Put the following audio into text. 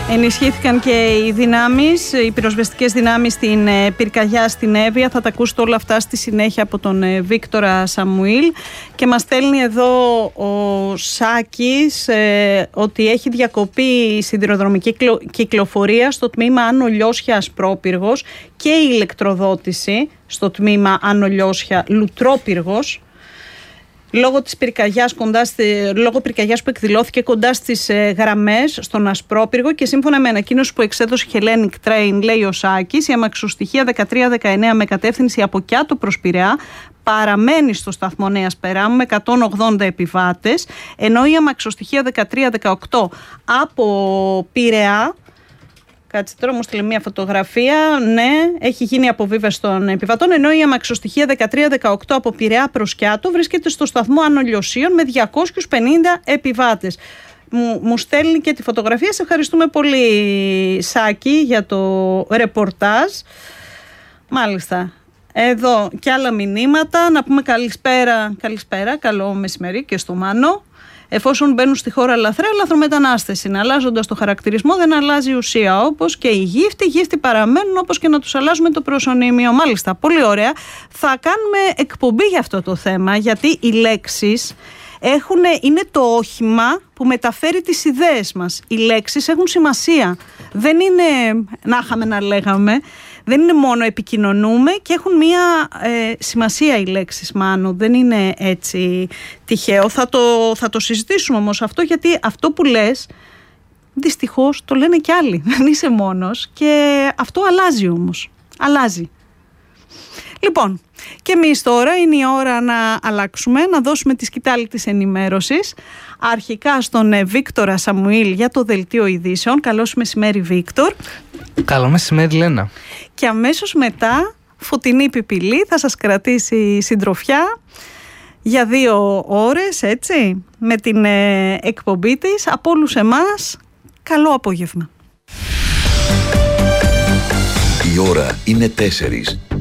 Ενισχύθηκαν και οι πυροσβεστικές δυνάμεις στην πυρκαγιά στην Εύβοια. Θα τα ακούσετε όλα αυτά στη συνέχεια από τον Βίκτορα Σαμουήλ. Και μας στέλνει εδώ ο Σάκης ότι έχει διακοπεί η σιδηροδρομική κυκλοφορία στο τμήμα Άνω Λιώσια Ασπρόπυργος και η ηλεκτροδότηση στο τμήμα Άνω Λιώσια Λουτρόπυργος. Λόγω πυρκαγιάς που εκδηλώθηκε κοντά στις γραμμές στον Ασπρόπυργο και σύμφωνα με ανακοίνωση που εξέδωσε Hellenic Train, λέει ο Σάκης, η αμαξοστοιχεία 1319 με κατεύθυνση από Κιάτο προς Πειραιά παραμένει στο σταθμό Νέας Περάμου με 180 επιβάτες, ενώ η αμαξοστοιχεία 1318 από Πειραιά, κάτσε τώρα μου στείλε μια φωτογραφία, ναι, έχει γίνει αποβίβαση των επιβατών, ενώ η αμαξοστοιχεία 1318 από Πειραιά προς Κιάτο βρίσκεται στο σταθμό Άνω Λιωσίων με 250 επιβάτες. Μου στέλνει και τη φωτογραφία. Σε ευχαριστούμε πολύ, Σάκη, για το ρεπορτάζ. Μάλιστα. Εδώ και άλλα μηνύματα. Να πούμε καλησπέρα, καλό μεσημερί και στο Μάνο. Εφόσον μπαίνουν στη χώρα λαθρέα, λαθρομετανάστες είναι. Αλλάζοντας το χαρακτηρισμό, δεν αλλάζει η ουσία. Όπως και οι γύφτοι παραμένουν, όπως και να τους αλλάζουμε το προσωνύμιο. Μάλιστα, πολύ ωραία. Θα κάνουμε εκπομπή για αυτό το θέμα, γιατί οι λέξεις είναι το όχημα που μεταφέρει τις ιδέες μας. Οι λέξεις έχουν σημασία. Δεν είναι να είχαμε να λέγαμε. Δεν είναι μόνο επικοινωνούμε και έχουν μία σημασία οι λέξεις, Μάνου. Δεν είναι έτσι τυχαίο. Θα το συζητήσουμε όμως αυτό, γιατί αυτό που λες δυστυχώς το λένε κι άλλοι. Δεν είσαι μόνος και αυτό αλλάζει όμως. Αλλάζει. Λοιπόν, και εμείς τώρα είναι η ώρα να αλλάξουμε, να δώσουμε τη σκητάλη της ενημέρωσης. Αρχικά στον Βίκτορα Σαμουήλ για το Δελτίο Ειδήσεων. Καλώς μεσημέρι, Βίκτορ. Καλό μεσημέρι, Λένα. Και αμέσως μετά Φωτεινή Πιπηλή θα σας κρατήσει συντροφιά για 2 ώρες, έτσι, με την εκπομπή της. Από όλους εμάς, καλό απόγευμα. Η ώρα είναι 4.